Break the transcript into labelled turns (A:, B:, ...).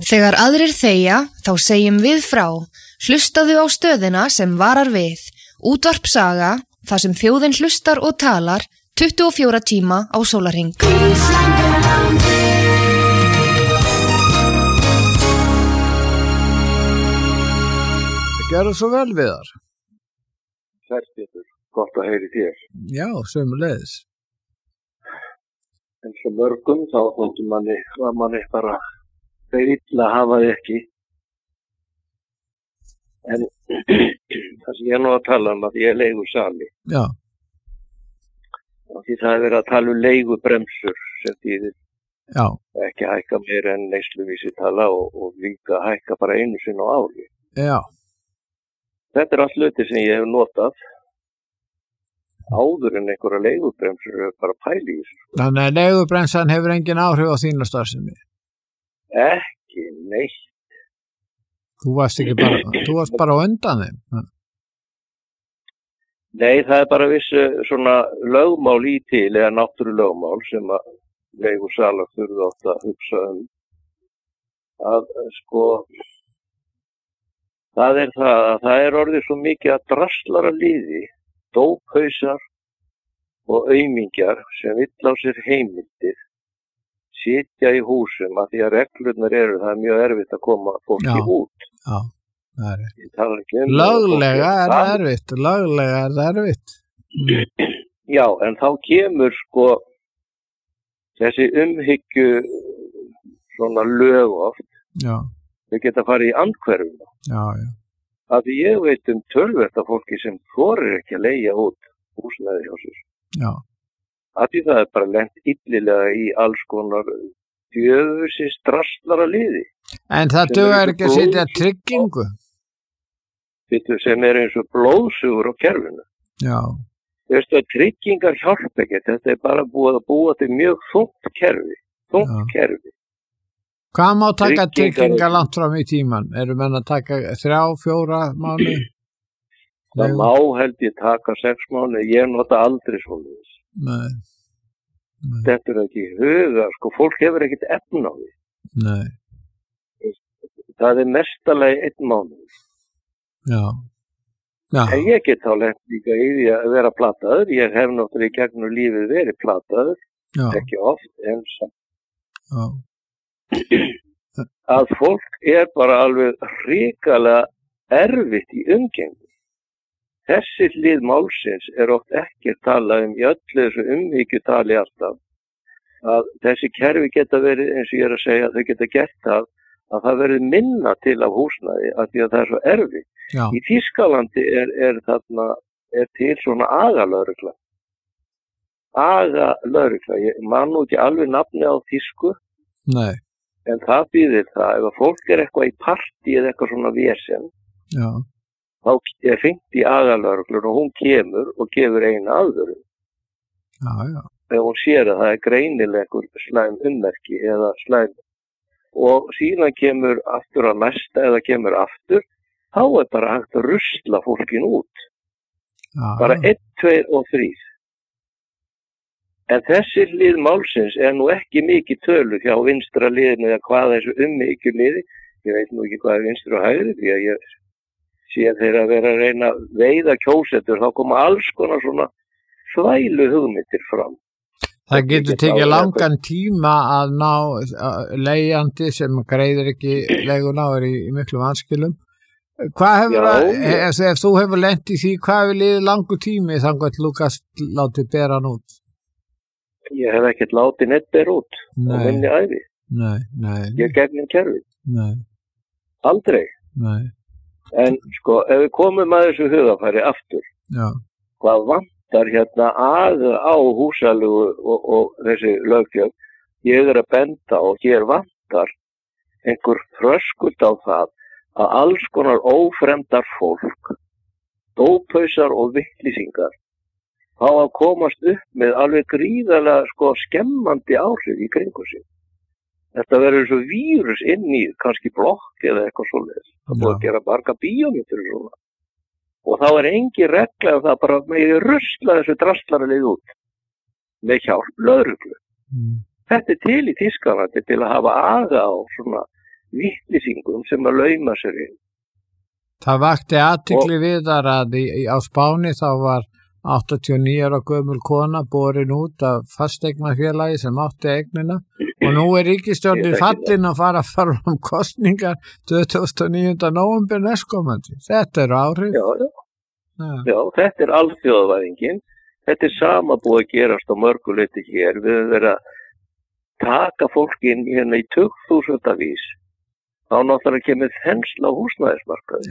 A: Þegar aðrir þegja, þá segjum við frá. Hlustaðu á stöðina sem varar við. Útvarp Saga, þar sem þjóðin hlustar og talar 24 tíma á sólarhring.
B: Gerðu svo vel við þar.
C: Sæll, gott að heyri þér.
B: Já, sömuleiðis.
C: En svo mörgum þá þóttum manni bara þeir illa hafa þið ekki. En það sem ég nú að tala að ég leigu sali.
B: Já.
C: Og því það verið að tala leigubremsur sem þýðir
B: Já.
C: Ekki hækka meira en neysluvísitala og líka hækka bara einu sinni á ári.
B: Já.
C: Þetta allt hluti sem ég hef notað áður en einhverja leigubremsur bara pæli í þessu.
B: Þannig að leigubremsan hefur engin áhrif á þína starfsemi?
C: Ekki neitt.
B: Þú varst bara á undan þeim?
C: Nei, það bara vissu svona lögmál í til eða náttúrulögmál sem að leigusalar þurfa oft að hugsa að það að það orðið svo mikið að draslara liði, dóphausar og aumingjar sem vill á sér heimildir sitja í húsum að því að reglurnar það er mjög erfitt að koma fólki út.
B: Já, það er erfitt.
C: Um
B: Löglega er það erfitt.
C: Já, en þá kemur þessi umhyggju svona lög oft.
B: Já.
C: Þau geta farið í andhverfuna.
B: Já.
C: Af því ég veit töluvert af fólki sem þorir ekki að leigja út húsnæði hjá sér.
B: Já.
C: Af því það bara lent illilega í alls konar djöfusins draslara liði.
B: En það dugar ekki að setja tryggingu?
C: Sem eins og blóðsugur á kerfinu.
B: Já.
C: Veistu að tryggingar hjálpa ekki. Þetta bara búið að búa til mjög þungt kerfi. Kerfi.
B: Hvað má taka tryggingar langt fram í tíman? Eru menn að taka 3-4 mánuði?
C: Það má held ég taka 6 mánuði. Ég nota aldrei svoleiðis.
B: Nei.
C: Þetta ekki í huga. Fólk hefur ekkert efni á því.
B: Nei.
C: Það mestalagi 1 mánuð.
B: Já.
C: En ég get þá lent líka í því að vera plataður. Ég hef náttúrulega í gegnum lífið verið plataður.
B: Já.
C: Ekki oft, en samt.
B: Já.
C: Að fólk bara alveg hrikalega erfitt í umgengni. Þessi hlið málsins oft ekki talað í öllu þessu umhyggjutali alltaf. Að þessi kerfi geta verið, eins og ég að segja, þau geta gert það að það verið minna til af húsnæði af því að það svo erfitt.
B: Já.
C: Í Þýskalandi til svona agalögregla. Agalögregla, ég man nú ekki alveg nafni á þýsku.
B: Nei.
C: En það býðir það, ef fólk eitthvað í partí eða eitthvað svona vesen,
B: já.
C: Þá hringt í agalögregluna og hún kemur og gefur eina aðvörun.
B: Já.
C: Ef hún sér að það greinilega einhver slæm ummerki eða slæm. Og síðan kemur aftur að næsta eða kemur aftur, þá bara hægt að rusla fólkin út.
B: Já.
C: Bara 1, 2 og 3. En þessi hlið málsins nú ekki mikið tölu hjá vinstra liðinu eða hvað þessu umhyggju liði. Ég veit nú ekki hvað vinstra og hægri því að ég sé þeir að vera að reyna að veiða kjósendur. Þá koma alls konar svona þvælu hugmyndir fram.
B: Það getur tekið langan tíma að ná leigjandi sem greiðir ekki leiguna og í miklu vanskilum. Hvað ef þú hefur lent í því, hvað hefur liðið langu tími þangað til Lukas látið bera hann út?
C: Ég hef ekkert látið neitt ber út á minni ævi.
B: Nei.
C: Ég gegnum kerfið.
B: Nei.
C: Aldrei.
B: Nei.
C: En ef við komum að þessu hugafæri aftur,
B: já.
C: Hvað vantar á húsalugu og þessi löggjöf, ég að benda og hér vantar einhver þröskuld á það að alls konar ófremdar fólk, dóphausar og vittlýsingar fá að komast upp með alveg gríðarlega skemmandi áhrif í kringu sig. Þetta verður svo vírus inn í kannski blokk eða eitthvað svoleiðis. Það búið að gera marga bíómyndir og svona. Og þá engin regla það bara með rusla þessu draslaralið út með hjálp lögreglu. Þetta til í Þýskalandi til að hafa aga á svona vitleysingum sem að lauma sér inn.
B: Það vakti athygli Viðar að á Spáni þá var 89 ára gömul kona borin út af fasteignafélagi sem átti eignina og nú ríkisstjórnin fallin að fara um kosningar 29. nóvember næstkomandi. Þetta áhrif.
C: Já, þetta alþjóðavæðingin. Þetta sama búið að gerast á mörgu leyti hér. Við höfum verið að taka fólk inn hérna í 20.000 vís. Þá náttúrulega kemur þensla á húsnæðismarkaði.